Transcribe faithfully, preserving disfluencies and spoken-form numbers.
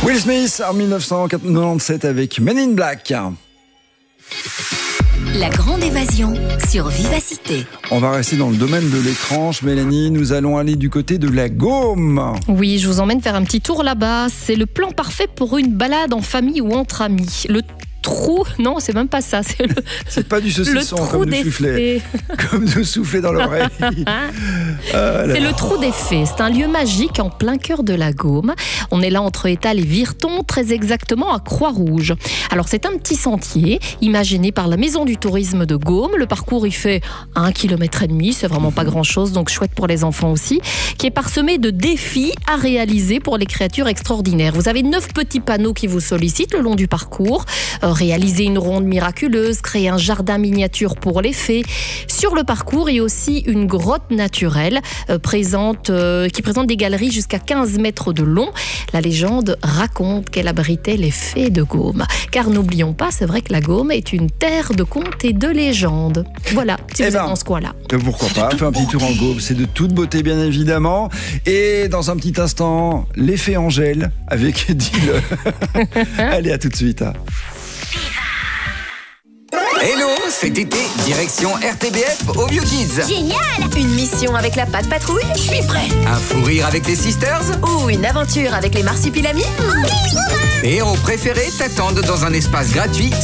Will Smith en dix-neuf cent quatre-vingt-dix-sept avec Men in Black. La grande évasion sur Vivacité. On va rester dans le domaine de l'étrange, Mélanie. Nous allons aller du côté de la Gaume. Oui, je vous emmène faire un petit tour là-bas. C'est le plan parfait pour une balade en famille ou entre amis. Le trou, non, c'est même pas ça. C'est, le, c'est pas du saucisson le trou comme nous souffler, comme nous souffler dans l'oreille. Ah, c'est le trou des Fées. C'est un lieu magique en plein cœur de la Gaume. On est là entre Étal et Virton, très exactement à Croix-Rouge. Alors c'est un petit sentier imaginé par la Maison du Tourisme de Gaume. Le parcours il fait un kilomètre et demi, c'est vraiment pas grand-chose, donc chouette pour les enfants aussi, qui est parsemé de défis à réaliser pour les créatures extraordinaires. Vous avez neuf petits panneaux qui vous sollicitent le long du parcours. Euh, réaliser une ronde miraculeuse, créer un jardin miniature pour les fées. Sur le parcours, il y a aussi une grotte naturelle euh, présente, euh, qui présente des galeries jusqu'à quinze mètres de long. La légende raconte qu'elle abritait les fées de Gaume. Car n'oublions pas, c'est vrai que la Gaume est une terre de contes et de légendes. Voilà, si eh vous ben, êtes dans ce coin-là. Pourquoi pas, faire un petit tour en Gaume, c'est de toute beauté bien évidemment. Et dans un petit instant, les fées Angèle avec Dile. Allez, à tout de suite. Hello, cet été, direction R T B F au Bio Kids. Génial! Une mission avec la Patte Patrouille? Je suis prêt! Un fou rire avec les Sisters? Ou une aventure avec les Marsupilamis? Tes héros préférés t'attendent dans un espace gratuit